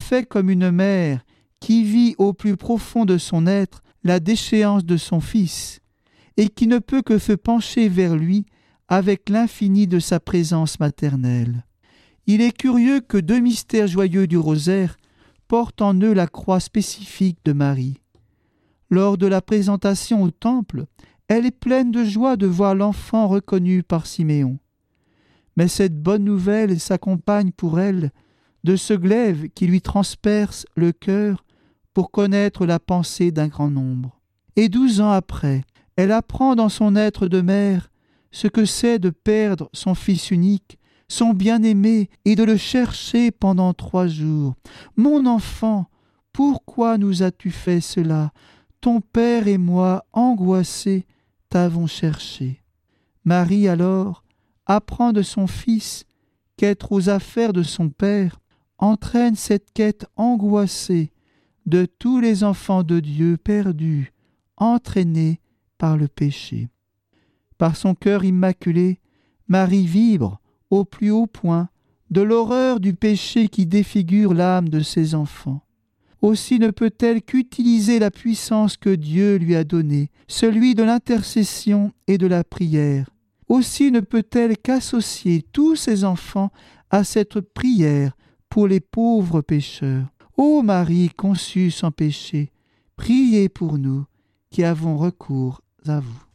fait comme une mère qui vit au plus profond de son être la déchéance de son fils et qui ne peut que se pencher vers lui avec l'infini de sa présence maternelle. Il est curieux que 2 mystères joyeux du rosaire portent en eux la croix spécifique de Marie. Lors de la présentation au temple, elle est pleine de joie de voir l'enfant reconnu par Siméon. Mais cette bonne nouvelle s'accompagne pour elle de ce glaive qui lui transperce le cœur pour connaître la pensée d'un grand nombre. Et 12 ans après, elle apprend dans son être de mère ce que c'est de perdre son fils unique, son bien-aimé, et de le chercher pendant 3 jours. « Mon enfant, pourquoi nous as-tu fait cela ? Ton père et moi, angoissés, t'avons cherché. » Marie, alors, apprend de son fils qu'être aux affaires de son père entraîne cette quête angoissée de tous les enfants de Dieu perdus, entraînés par le péché. Par son cœur immaculé, Marie vibre au plus haut point de l'horreur du péché qui défigure l'âme de ses enfants. Aussi ne peut-elle qu'utiliser la puissance que Dieu lui a donnée, celui de l'intercession et de la prière. Aussi ne peut-elle qu'associer tous ses enfants à cette prière pour les pauvres pécheurs. Ô Marie conçue sans péché, priez pour nous qui avons recours à vous.